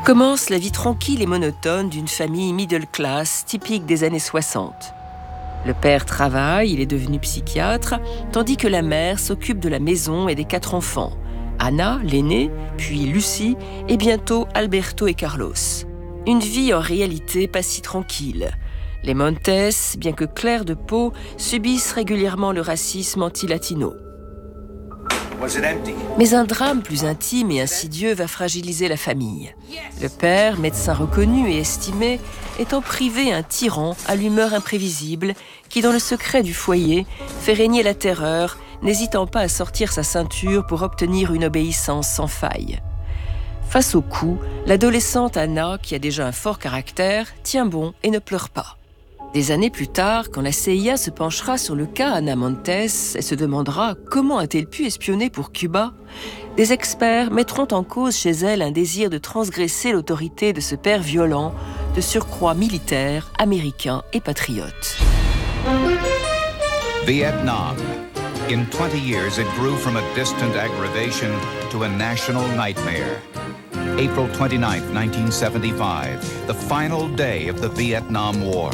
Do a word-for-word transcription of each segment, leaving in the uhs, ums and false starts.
Commence la vie tranquille et monotone d'une famille middle class typique des années soixante. Le père travaille, il est devenu psychiatre, tandis que la mère s'occupe de la maison et des quatre enfants. Anna, l'aînée, puis Lucie et bientôt Alberto et Carlos. Une vie en réalité pas si tranquille. Les Montes, bien que clairs de peau, subissent régulièrement le racisme anti-latino. Mais un drame plus intime et insidieux va fragiliser la famille. Le père, médecin reconnu et estimé, étant privé un tyran à l'humeur imprévisible qui, dans le secret du foyer, fait régner la terreur, n'hésitant pas à sortir sa ceinture pour obtenir une obéissance sans faille. Face au coup, l'adolescente Anna, qui a déjà un fort caractère, tient bon et ne pleure pas. Des années plus tard, quand la C I A se penchera sur le cas Ana Montes et se demandera comment a-t-elle pu espionner pour Cuba, des experts mettront en cause chez elle un désir de transgresser l'autorité de ce père violent, de surcroît militaire, américain et patriote. Vietnam. In twenty years, it grew from a distant aggravation to a national nightmare. April twenty-ninth, nineteen seventy-five, the final day of the Vietnam War.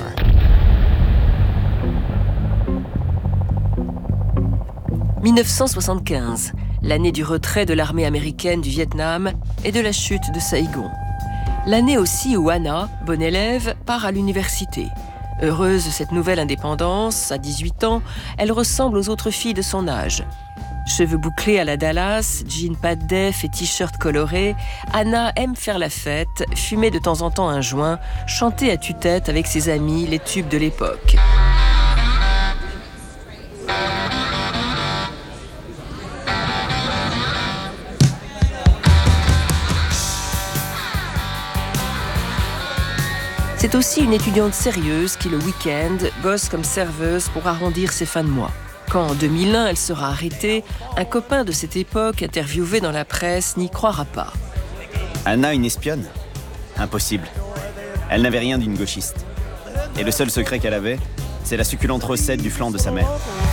dix-neuf cent soixante-quinze, l'année du retrait de l'armée américaine du Vietnam et de la chute de Saïgon. L'année aussi où Anna, bonne élève, part à l'université. Heureuse de cette nouvelle indépendance, à dix-huit ans, elle ressemble aux autres filles de son âge. Cheveux bouclés à la Dallas, jeans pas de def et t-shirt coloré, Anna aime faire la fête, fumer de temps en temps un joint, chanter à tue-tête avec ses amis les tubes de l'époque. C'est aussi une étudiante sérieuse qui, le week-end, bosse comme serveuse pour arrondir ses fins de mois. Quand, en deux mille un, elle sera arrêtée, un copain de cette époque, interviewé dans la presse, n'y croira pas. Anna, une espionne ? Impossible. Elle n'avait rien d'une gauchiste. Et le seul secret qu'elle avait, c'est la succulente recette du flan de sa mère.